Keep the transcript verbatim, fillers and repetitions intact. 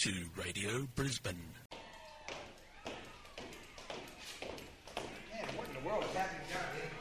to Radio Brisbane. Man, what in the world is happening down here?